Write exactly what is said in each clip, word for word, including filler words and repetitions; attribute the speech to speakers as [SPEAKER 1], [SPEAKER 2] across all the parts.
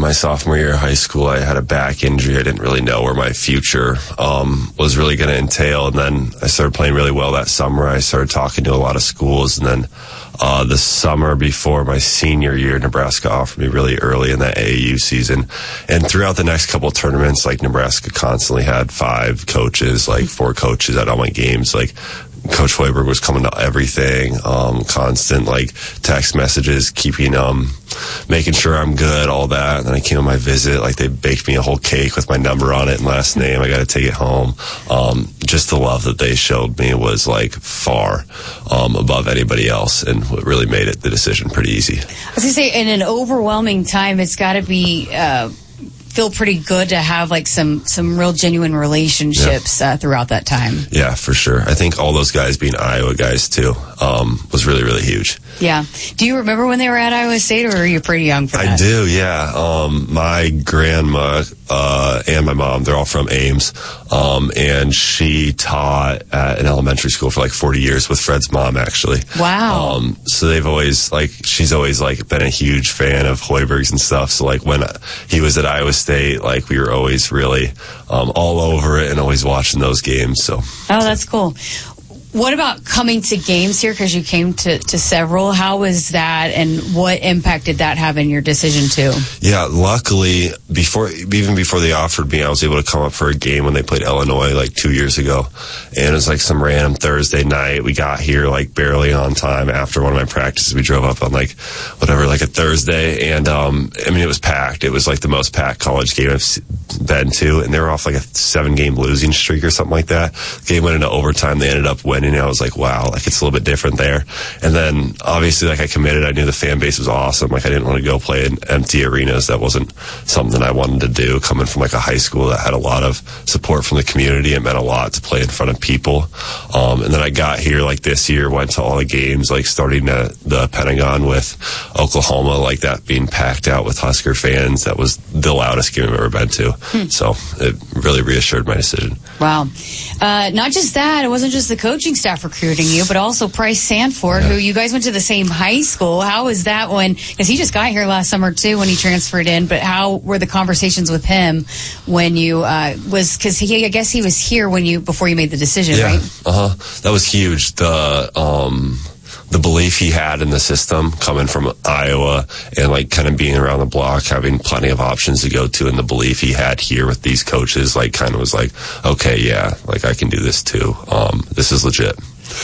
[SPEAKER 1] my sophomore year of high school, I had a back injury. I didn't really know where my future um, was really going to entail. And then I started playing really well that summer. I started talking to a lot of schools. And then uh, the summer before my senior year, Nebraska offered me really early in that A A U season. And throughout the next couple of tournaments, like Nebraska constantly had five coaches, like four coaches at all my games. Like Coach Hoiberg was coming to everything, um, constant like text messages, keeping, um, making sure I'm good, all that. And then I came on my visit, like they baked me a whole cake with my number on it and last name. I got to take it home. Um, just the love that they showed me was like far, um, above anybody else, and what really made it the decision pretty easy.
[SPEAKER 2] I was gonna say, in an overwhelming time, it's got to be, uh, feel pretty good to have like some some real genuine relationships yeah. uh, throughout that time.
[SPEAKER 1] Yeah, for sure. I think all those guys being Iowa guys too um, was really, really huge.
[SPEAKER 2] Yeah. Do you remember when they were at Iowa State, or are you pretty young for that?
[SPEAKER 1] I do, yeah. Um, my grandma uh, and my mom, they're all from Ames, um, and she taught at an elementary school for like forty years with Fred's mom, actually.
[SPEAKER 2] Wow.
[SPEAKER 1] Um, so they've always, like, she's always, like, been a huge fan of Hoiberg's and stuff. So, like, when he was at Iowa State, like, we were always really um, all over it and always watching those games. So.
[SPEAKER 2] Oh, that's cool. What about coming to games here? Because you came to, to several. How was that, and what impact did that have in your decision too?
[SPEAKER 1] Yeah, luckily, before even before they offered me, I was able to come up for a game when they played Illinois like two years ago. And it was like some random Thursday night. We got here like barely on time after one of my practices. We drove up on like whatever, like a Thursday. And um, I mean, it was packed. It was like the most packed college game I've been to. And they were off like a seven game losing streak or something like that. The game went into overtime. They ended up winning. And I was like, wow, like it's a little bit different there. And then obviously, like I committed, I knew the fan base was awesome. Like I didn't want to go play in empty arenas. That wasn't something I wanted to do. Coming from like a high school that had a lot of support from the community, it meant a lot to play in front of people. Um, and then I got here like this year, went to all the games, like starting at the Pentagon with Oklahoma, like that being packed out with Husker fans. That was the loudest game I've ever been to. Hmm. So it really reassured my decision.
[SPEAKER 2] Wow. Uh, not just that, it wasn't just the coaching staff recruiting you, but also Price Sanford, yeah. who you guys went to the same high school. How was that when, because he just got here last summer too when he transferred in, but how were the conversations with him when you, uh, was, because he, I guess he was here when you, before you made the decision,
[SPEAKER 1] yeah.
[SPEAKER 2] right?
[SPEAKER 1] Uh-huh. That was huge. The, um, the belief he had in the system coming from Iowa and like kind of being around the block, having plenty of options to go to, and the belief he had here with these coaches, like kind of was like, okay, yeah, like I can do this too. Um, this is legit.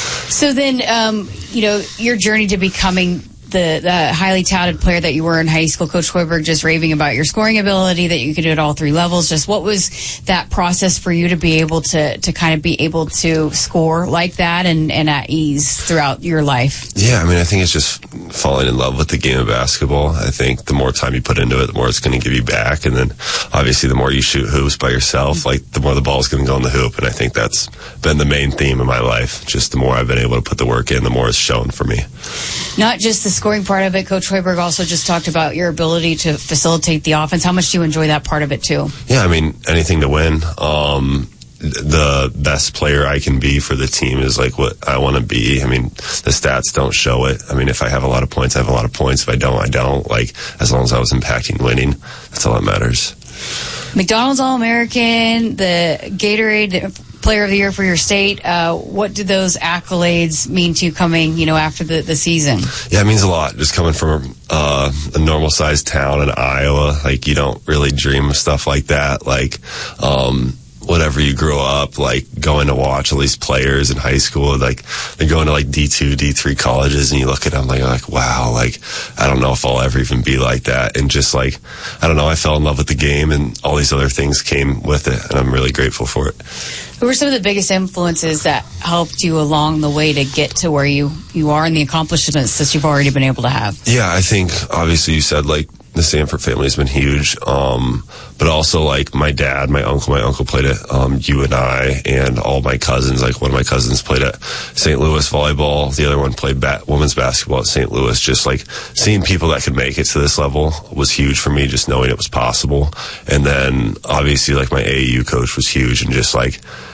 [SPEAKER 2] So then, um, you know, your journey to becoming the, the highly touted player that you were in high school, Coach Hoiberg just raving about your scoring ability, that you could do it all three levels. Just what was that process for you to be able to, to kind of be able to score like that and, and at ease throughout your life?
[SPEAKER 1] Yeah, I mean, I think it's just falling in love with the game of basketball. I think the more time you put into it, the more it's going to give you back. And then obviously the more you shoot hoops by yourself, like the more the ball is going to go in the hoop. And I think that's been the main theme of my life. Just the more I've been able to put the work in, the more it's shown for me.
[SPEAKER 2] Not just the scoring part of it, Coach Hoiberg also just talked about your ability to facilitate the offense. How much do you enjoy that part of it too?
[SPEAKER 1] Yeah, I mean, anything to win. Um, the best player I can be for the team is like what I want to be. I mean, the stats don't show it. I mean, if I have a lot of points, I have a lot of points. If I don't, I don't. Like, as long as I was impacting winning, that's all that matters.
[SPEAKER 2] McDonald's All-American, the Gatorade Player of the Year for your state. Uh, what do those accolades mean to you coming, you know, after the, the season?
[SPEAKER 1] Yeah, it means a lot. Just coming from uh, a normal-sized town in Iowa, like, you don't really dream of stuff like that. Like, um, whatever you grow up, like, going to watch all these players in high school, like, they're going to, like, D two, D three colleges, and you look at them, like, like, wow, like, I don't know if I'll ever even be like that. And just, like, I don't know, I fell in love with the game, and all these other things came with it, and I'm really grateful for it.
[SPEAKER 2] Who were some of the biggest influences that helped you along the way to get to where you, you are and the accomplishments that you've already been able to have?
[SPEAKER 1] Yeah, I think, obviously, you said, like, the Sanford family has been huge, um, but also, like, my dad, my uncle, my uncle played at um, U N I, and all my cousins, like, one of my cousins played at Saint Louis volleyball, the other one played bat- women's basketball at Saint Louis. Just, like, seeing people that could make it to this level was huge for me, just knowing it was possible. And then, obviously, like, my A A U coach was huge, and just, like,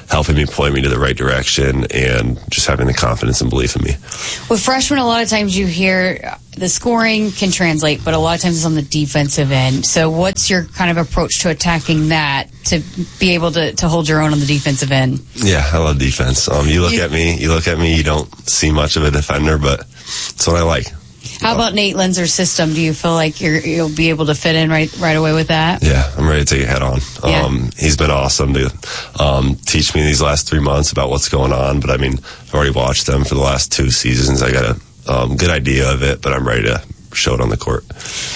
[SPEAKER 1] helping me, point me to the right direction, and just having the confidence and belief in me.
[SPEAKER 2] With freshmen, a lot of times you hear the scoring can translate, but a lot of times it's on the defensive end. So what's your kind of approach to attacking that to be able to, to hold your own on the defensive end?
[SPEAKER 1] Yeah, I love defense. Um, you look you, at me, you look at me, you don't see much of a defender, but it's what I like.
[SPEAKER 2] How about Nate Lenzer's system? Do you feel like you're, you'll be able to fit in right right away with that?
[SPEAKER 1] Yeah, I'm ready to take it head on.
[SPEAKER 2] Yeah.
[SPEAKER 1] Um, he's been awesome to um, teach me these last three months about what's going on. But I mean, I've already watched them for the last two seasons. I got a um, good idea of it, but I'm ready to show it on the court.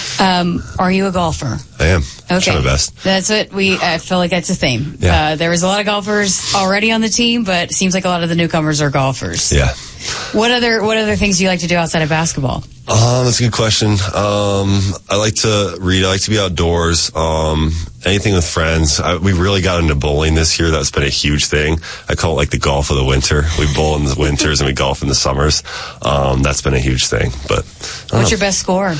[SPEAKER 2] Um, are you a golfer?
[SPEAKER 1] I am.
[SPEAKER 2] Okay.
[SPEAKER 1] Try my best.
[SPEAKER 2] That's what we, I feel like that's the theme.
[SPEAKER 1] Yeah.
[SPEAKER 2] Uh, there was a lot of golfers already on the team, but it seems like a lot of the newcomers are golfers.
[SPEAKER 1] Yeah.
[SPEAKER 2] What other, what other things do you like to do outside of basketball?
[SPEAKER 1] Um, that's a good question. Um, I like to read. I like to be outdoors. Um, anything with friends. I, we really got into bowling this year. That's been a huge thing. I call it like the golf of the winter. We bowl in the winters and we golf in the summers. Um, that's been a huge thing. But
[SPEAKER 2] what's
[SPEAKER 1] know.
[SPEAKER 2] your best score?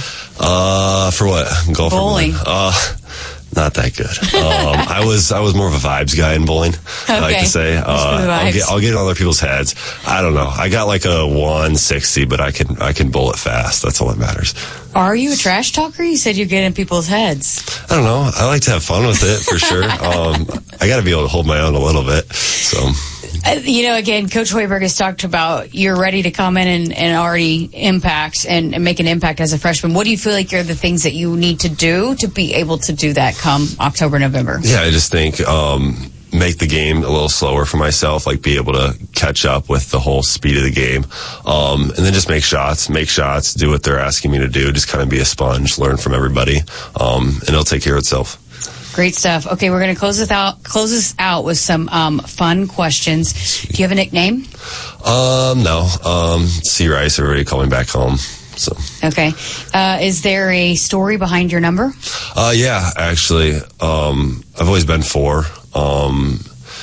[SPEAKER 1] Uh, for what? Golf
[SPEAKER 2] bowling.
[SPEAKER 1] Or uh, not that good. Um, I was I was more of a vibes guy in bowling.
[SPEAKER 2] Okay.
[SPEAKER 1] I like to say. Uh, I'll get I'll get in other people's heads. I don't know. I got like a one sixty, but I can I can bowl it fast. That's all that matters.
[SPEAKER 2] Are you a trash talker? You said you get in people's heads.
[SPEAKER 1] I don't know. I like to have fun with it for sure. Um, I got to be able to hold my own a little bit. So.
[SPEAKER 2] Uh, you know, again, Coach Hoiberg has talked about you're ready to come in and, and already impact and, and make an impact as a freshman. What do you feel like are the things that you need to do to be able to do that come October, November?
[SPEAKER 1] Yeah, I just think um, make the game a little slower for myself, like be able to catch up with the whole speed of the game. Um, and then just make shots, make shots, do what they're asking me to do, just kind of be a sponge, learn from everybody, um, and it'll take care of itself.
[SPEAKER 2] Great stuff. Okay, we're going to close this out. Close this out with some um, fun questions. Do you have a nickname?
[SPEAKER 1] Um, no. Um, C Rice. Everybody call me back home. So.
[SPEAKER 2] Okay. Uh, is there a story behind your number?
[SPEAKER 1] Uh, yeah, actually, um, I've always been four. Um,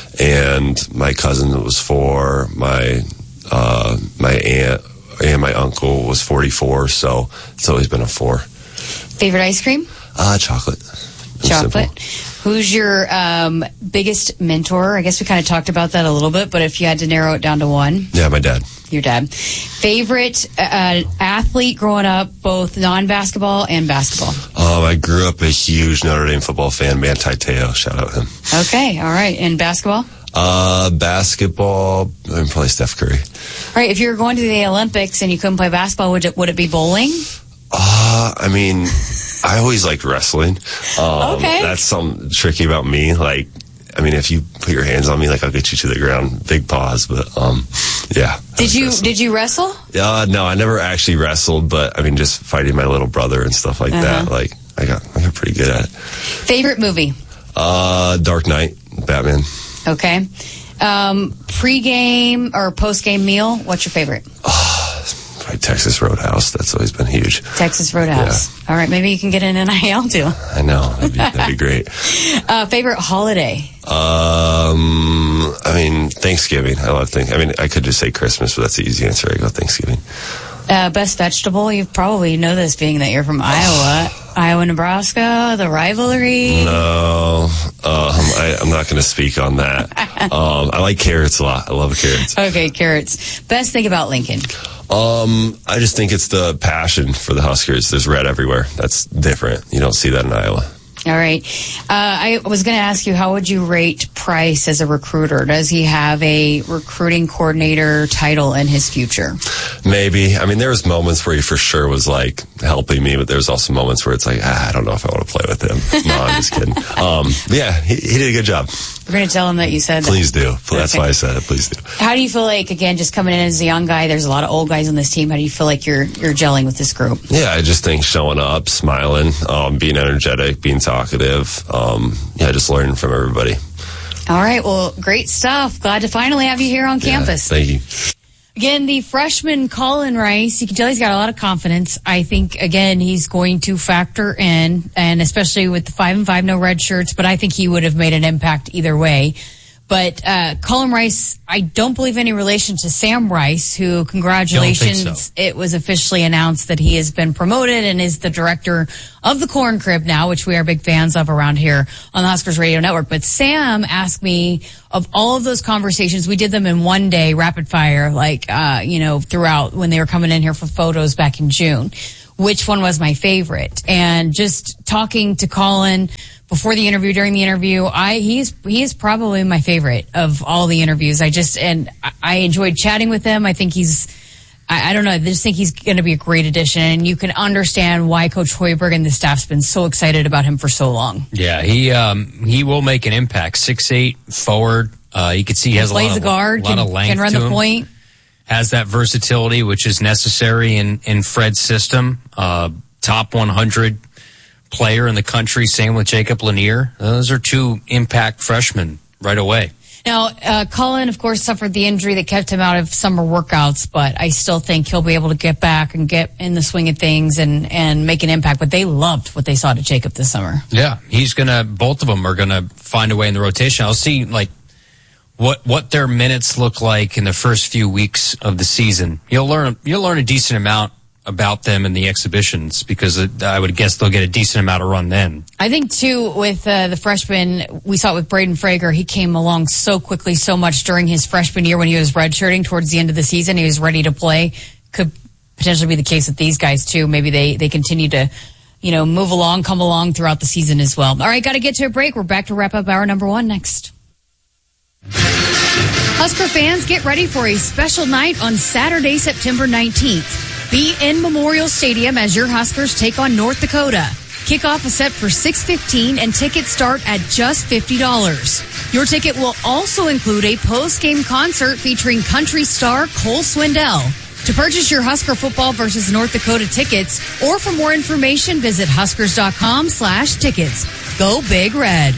[SPEAKER 1] and my cousin was four. My uh, my aunt and my uncle was forty-four. So it's always been a four.
[SPEAKER 2] Favorite ice cream?
[SPEAKER 1] Uh, chocolate.
[SPEAKER 2] Chocolate. Simple. Who's your um, biggest mentor? I guess we kind of talked about that a little bit, but if you had to narrow it down to one.
[SPEAKER 1] Yeah, my dad.
[SPEAKER 2] Your dad. Favorite uh, athlete growing up, both non-basketball and basketball?
[SPEAKER 1] Um, I grew up a huge Notre Dame football fan, Manti Te'o. Shout out him.
[SPEAKER 2] Okay, all right. And basketball?
[SPEAKER 1] Uh, basketball, I'm probably Steph Curry.
[SPEAKER 2] All right, if you were going to the Olympics and you couldn't play basketball, would it, would it be bowling?
[SPEAKER 1] Uh, I mean... I always liked wrestling. Um,
[SPEAKER 2] okay.
[SPEAKER 1] That's something tricky about me. Like, I mean, if you put your hands on me, like, I'll get you to the ground. Big pause, but, um, yeah.
[SPEAKER 2] Did you,
[SPEAKER 1] wrestling.
[SPEAKER 2] did you wrestle?
[SPEAKER 1] Uh, no, I never actually wrestled, but, I mean, just fighting my little brother and stuff like uh-huh. that. Like, I got, I got pretty good at it.
[SPEAKER 2] Favorite movie?
[SPEAKER 1] Uh, Dark Knight, Batman.
[SPEAKER 2] Okay. Um, pre-game or post-game meal, what's your favorite?
[SPEAKER 1] Probably Texas Roadhouse. That's always been huge.
[SPEAKER 2] Texas Roadhouse. Yeah. All right, maybe you can get an N I L too.
[SPEAKER 1] I know. That'd be, that'd be great.
[SPEAKER 2] Uh, favorite holiday?
[SPEAKER 1] Um, I mean, Thanksgiving. I love Thanksgiving. I mean, I could just say Christmas, but that's the easy answer. I go Thanksgiving.
[SPEAKER 2] Uh, best vegetable? You probably know this being that you're from Iowa. Iowa, Nebraska, the rivalry.
[SPEAKER 1] No, um, I, I'm not going to speak on that. Um, I like carrots a lot. I love carrots.
[SPEAKER 2] Okay, carrots. Best thing about Lincoln?
[SPEAKER 1] Um, I just think it's the passion for the Huskers. There's red everywhere. That's different. You don't see that in Iowa.
[SPEAKER 2] All right. Uh, I was going to ask you, how would you rate Price as a recruiter? Does he have a recruiting coordinator title in his future?
[SPEAKER 1] Maybe. I mean, there was moments where he for sure was like helping me, but there was also moments where it's like, ah, I don't know if I want to play with him. No, I'm just kidding. Um, yeah, he, he did a good job.
[SPEAKER 2] We're going to tell him that you said that.
[SPEAKER 1] Please do. That's okay. Why I said it. Please do.
[SPEAKER 2] How do you feel like, again, just coming in as a young guy, there's a lot of old guys on this team. How do you feel like you're you're gelling with this group?
[SPEAKER 1] Yeah, I just think showing up, smiling, um, being energetic, being talkative. Um, yeah, just learning from everybody.
[SPEAKER 2] All right. Well, great stuff. Glad to finally have you here on campus.
[SPEAKER 1] Yeah, thank you.
[SPEAKER 2] Again, the freshman Colin Rice, you can tell he's got a lot of confidence. I think, again, he's going to factor in, and especially with the five and five, no red shirts, but I think he would have made an impact either way. But uh, Colin Rice, I don't believe any relation to Sam Rice, who, congratulations,
[SPEAKER 3] Don't think so.
[SPEAKER 2] It was officially announced that he has been promoted and is the director of the Corn Crib now, which we are big fans of around here on the Huskers Radio Network. But Sam asked me, of all of those conversations, we did them in one day, rapid fire, like, uh, you know, throughout when they were coming in here for photos back in June, which one was my favorite. And just talking to Colin before the interview, during the interview, I he's he is probably my favorite of all the interviews. I just and I enjoyed chatting with him. I think he's I, I don't know. I just think he's going to be a great addition, and you can understand why Coach Hoiberg and the staff's been so excited about him for so long.
[SPEAKER 3] Yeah, he um, he will make an impact. six eight forward. Uh, you can see he has
[SPEAKER 2] he plays
[SPEAKER 3] a lot,
[SPEAKER 2] a guard,
[SPEAKER 3] of, a lot
[SPEAKER 2] can,
[SPEAKER 3] of length
[SPEAKER 2] can run
[SPEAKER 3] to
[SPEAKER 2] the
[SPEAKER 3] him.
[SPEAKER 2] point.
[SPEAKER 3] Has that versatility, which is necessary in in Fred's system. Uh, top one hundred player in the country. Same with Jacob Lanier. Those are two impact freshmen right away.
[SPEAKER 2] Now, uh, Colin, of course, suffered the injury that kept him out of summer workouts, but I still think he'll be able to get back and get in the swing of things and, and make an impact. But they loved what they saw to Jacob this summer.
[SPEAKER 3] Yeah, he's going to, both of them are going to find a way in the rotation. I'll see, like, what what their minutes look like in the first few weeks of the season. You'll learn, you'll learn a decent amount about them in the exhibitions, because I would guess they'll get a decent amount of run then.
[SPEAKER 2] I think, too, with uh, the freshman, we saw it with Braden Frager. He came along so quickly, so much during his freshman year when he was redshirting towards the end of the season. He was ready to play. Could potentially be the case with these guys, too. Maybe they, they continue to, you know, move along, come along throughout the season as well. All right, got to get to a break. We're back to wrap up hour number one next. Husker fans, get ready for a special night on Saturday, September nineteenth. Be in Memorial Stadium as your Huskers take on North Dakota. Kickoff is set for six fifteen and tickets start at just fifty dollars. Your ticket will also include a post-game concert featuring country star Cole Swindell. To purchase your Husker football versus North Dakota tickets, or for more information, visit huskers.com slash tickets. Go Big Red.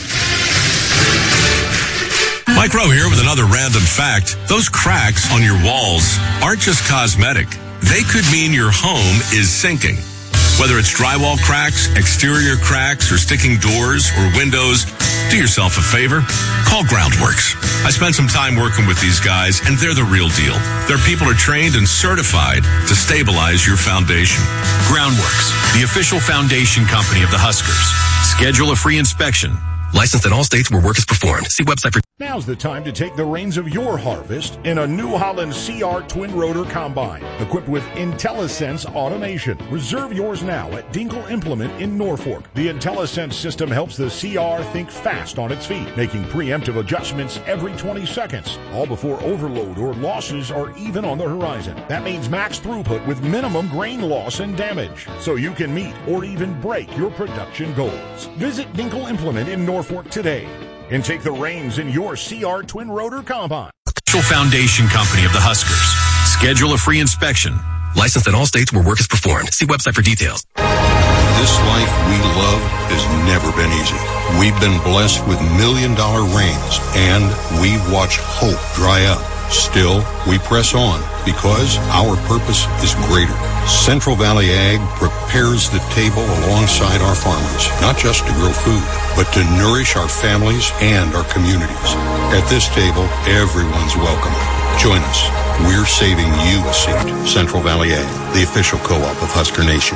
[SPEAKER 4] Mike Rowe here with another random fact. Those cracks on your walls aren't just cosmetic. They could mean your home is sinking. Whether it's drywall cracks, exterior cracks, or sticking doors or windows, do yourself a favor. Call Groundworks. I spent some time working with these guys, and they're the real deal. Their people are trained and certified to stabilize your foundation.
[SPEAKER 5] Groundworks, the official foundation company of the Huskers. Schedule a free inspection. Licensed in all states where work is performed. See website for...
[SPEAKER 6] Now's the time to take the reins of your harvest in a New Holland C R Twin Rotor Combine, equipped with IntelliSense automation. Reserve yours now at Dinkle Implement in Norfolk. The IntelliSense system helps the C R think fast on its feet, making preemptive adjustments every twenty seconds, all before overload or losses are even on the horizon. That means max throughput with minimum grain loss and damage, so you can meet or even break your production goals. Visit Dinkle Implement in Norfolk today and take the reins in your C R Twin Rotor Combine.
[SPEAKER 5] Official foundation company of the Huskers. Schedule a free inspection.
[SPEAKER 7] Licensed in all states where work is performed. See website for details.
[SPEAKER 8] This life we love has never been easy. We've been blessed with million-dollar rains, and we've watched hope dry up. Still, we press on because our purpose is greater. Central Valley Ag prepares the table alongside our farmers, not just to grow food, but to nourish our families and our communities. At this table, everyone's welcome. Join us. We're saving you a seat. Central Valley Ag, the official co-op of Husker Nation.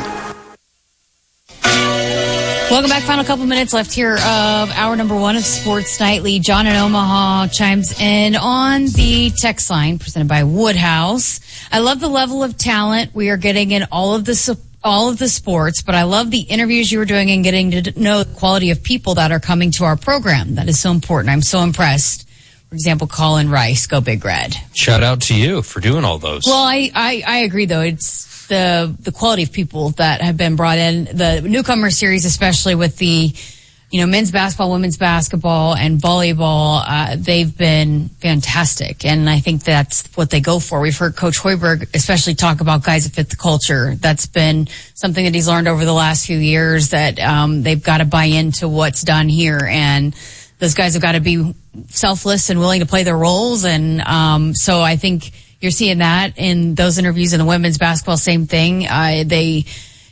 [SPEAKER 2] Welcome back. Final couple minutes left here of hour number one of Sports Nightly. John in Omaha chimes in on the text line presented by Woodhouse. I love the level of talent we are getting in all of the all of the sports, but I love the interviews you were doing and getting to know the quality of people that are coming to our program. That is so important. I'm so impressed. For example, Colin Rice, go Big Red.
[SPEAKER 3] Shout out to you for doing all those.
[SPEAKER 2] Well, I, I, I agree, though. It's the the quality of people that have been brought in. The newcomer series, especially with the, you know, men's basketball, women's basketball, and volleyball, uh, they've been fantastic. And I think that's what they go for. We've heard Coach Hoiberg especially talk about guys that fit the culture. That's been something that he's learned over the last few years, that um, they've got to buy into what's done here. And those guys have got to be selfless and willing to play their roles. And um, so I think you're seeing that in those interviews. In the women's basketball, same thing. Uh, they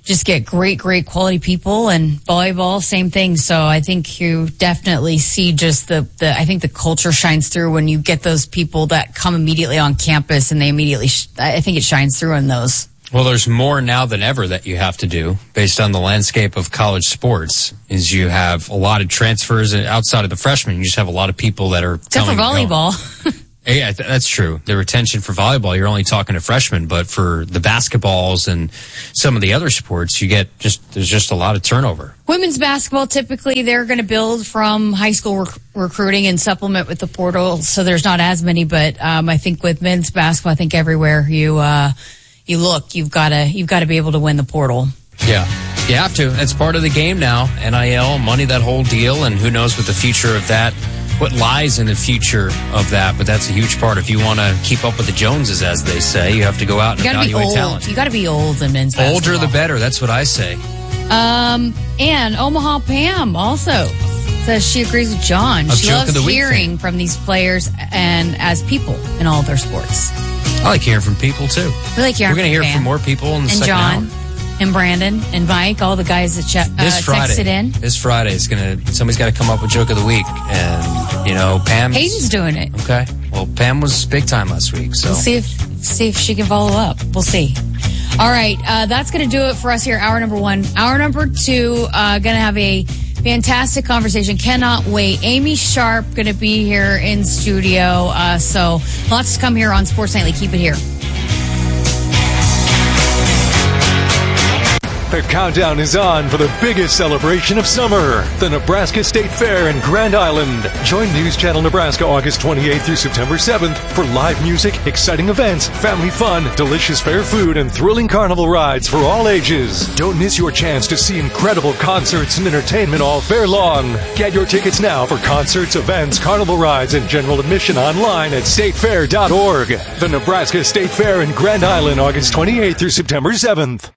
[SPEAKER 2] just get great, great quality people, and volleyball, same thing. So I think you definitely see just the, the I think the culture shines through when you get those people that come immediately on campus, and they immediately, sh- I think it shines through in those.
[SPEAKER 3] Well, there's more now than ever that you have to do based on the landscape of college sports. Is you have a lot of transfers outside of the freshmen. You just have a lot of people that are
[SPEAKER 2] except for volleyball.
[SPEAKER 3] Yeah, that's true. The retention for volleyball, you're only talking to freshmen, but for the basketballs and some of the other sports, you get just there's just a lot of turnover.
[SPEAKER 2] Women's basketball, typically they're going to build from high school rec- recruiting and supplement with the portal, so there's not as many. But um, I think with men's basketball, I think everywhere you uh, you look, you've got to you've got to be able to win the portal.
[SPEAKER 3] Yeah, you have to. It's part of the game now. N I L, money, that whole deal, and who knows what the future of that. What lies in the future of that, but that's a huge part. If you want to keep up with the Joneses, as they say, you have to go out and
[SPEAKER 2] you gotta
[SPEAKER 3] evaluate
[SPEAKER 2] be old.
[SPEAKER 3] talent.
[SPEAKER 2] You got to be old in men's basketball.
[SPEAKER 3] Older the better. That's what I say.
[SPEAKER 2] Um, and Omaha Pam also says she agrees with John.
[SPEAKER 3] Of
[SPEAKER 2] She
[SPEAKER 3] joke
[SPEAKER 2] loves
[SPEAKER 3] of the week
[SPEAKER 2] hearing
[SPEAKER 3] thing.
[SPEAKER 2] from these players and as people in all of their sports.
[SPEAKER 3] I like hearing from people too.
[SPEAKER 2] We like hearing
[SPEAKER 3] We're going to
[SPEAKER 2] from
[SPEAKER 3] hear
[SPEAKER 2] Pam.
[SPEAKER 3] from more people in the
[SPEAKER 2] and
[SPEAKER 3] second
[SPEAKER 2] John.
[SPEAKER 3] hour.
[SPEAKER 2] And Brandon and Mike, all the guys that che- uh,
[SPEAKER 3] This Friday,
[SPEAKER 2] texted in.
[SPEAKER 3] this Friday, is gonna somebody's got to come up with joke of the week, and you know Pam.
[SPEAKER 2] Hayden's doing it.
[SPEAKER 3] Okay, well Pam was big time last week, so
[SPEAKER 2] We'll see if see if she can follow up. We'll see. All right, uh, that's going to do it for us here. Hour number one. Hour number two, uh, going to have a fantastic conversation. Cannot wait. Amy Sharp going to be here in studio. Uh, so lots to come here on Sports Nightly. Keep it here.
[SPEAKER 9] The countdown is on for the biggest celebration of summer, the Nebraska State Fair in Grand Island. Join News Channel Nebraska August twenty-eighth through September seventh for live music, exciting events, family fun, delicious fair food, and thrilling carnival rides for all ages. Don't miss your chance to see incredible concerts and entertainment all fair long. Get your tickets now for concerts, events, carnival rides, and general admission online at state fair dot org. The Nebraska State Fair in Grand Island, August twenty-eighth through September seventh.